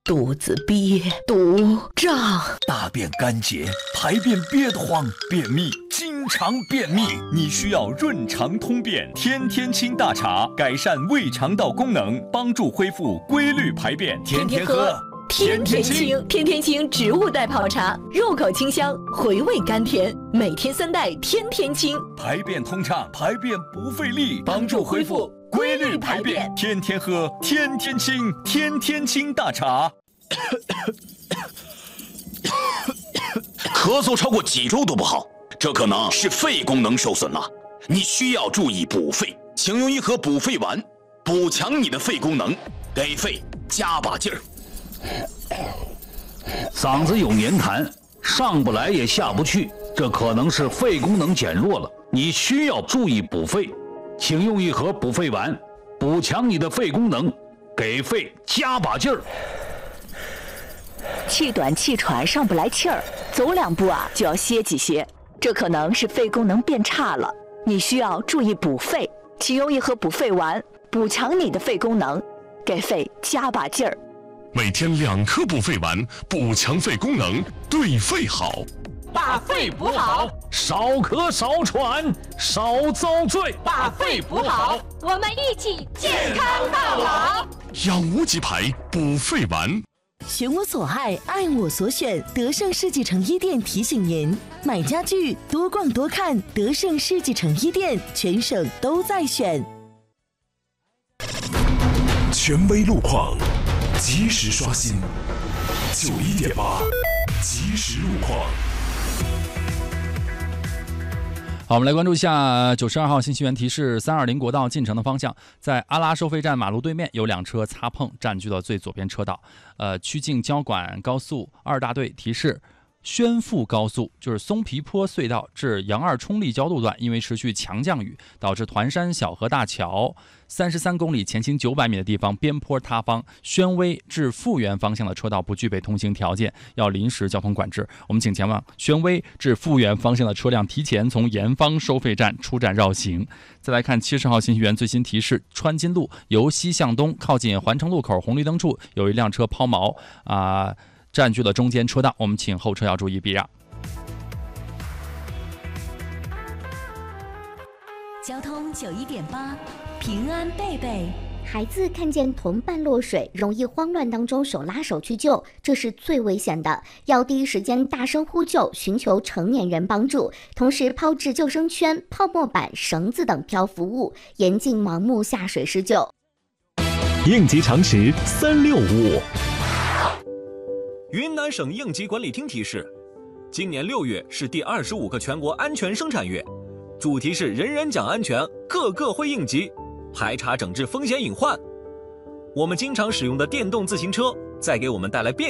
肚子憋，肚胀， 大便干结，排便憋得慌，便秘，经常便秘，你需要润肠通便天天清大茶，改善胃肠道功能，帮助恢复规律排便，天天喝。 天天清，天天清植物代泡茶，入口清香，回味甘甜，每天3袋，天天清， 排便通畅，排便不费力，帮助恢复规律排便，天天喝，天天清，天天清大茶。 咳嗽超过几周都不好，这可能是肺功能受损了，你需要注意补肺，请用一盒补肺丸，补强你的肺功能，给肺加把劲儿。 嗓子有黏痰，上不来也下不去，这可能是肺功能减弱了，你需要注意补肺，请用一盒补肺丸，补强你的肺功能，给肺加把劲儿。 气短气喘上不来气儿，走2步就要歇几歇，这可能是肺功能变差了，你需要注意补肺，请用一盒补肺丸，补强你的肺功能，给肺加把劲儿。 每天2颗补肺丸，补强肺功能，对肺好。 把肺补好， 少咳少喘少遭罪。 把肺补好， 我们一起健康到老。 养无极牌补肺丸。 选我所爱，爱我所选。德胜世纪城一店提醒您：买家具多逛多看，德胜世纪城一店，全省都在选。 权威路况，及时刷新。91.8，即时路况。 好，我们来关注一下92号信息源提示320国道进城的方向，在阿拉收费站马路对面有2车擦碰，占据了最左边车道。曲靖交管高速2大队提示，宣富高速就是松皮坡隧道至杨二冲立交路段，因为持续强降雨，导致团山小河大桥33公里前行900米的地方边坡塌方，宣威至富源方向的车道不具备通行条件，要临时交通管制。我们请前往宣威至富源方向的车辆提前从盐方收费站出站绕行。再来看70号信息源最新提示，川津路由西向东靠近环城路口红绿灯处有一辆车抛锚占据了中间车道，我们请后车要注意避让。 交通91.8，平安贝贝。 孩子看见同伴落水，容易慌乱当中手拉手去救，这是最危险的，要第一时间大声呼救，寻求成年人帮助，同时抛掷救生圈、泡沫板、绳子等漂浮物，严禁盲目下水施救。 应急常识365。 云南省应急管理厅提示，今年6月是第25个全国安全生产月，主题是人人讲安全，个个会应急，排查整治风险隐患。我们经常使用的电动自行车，在给我们带来便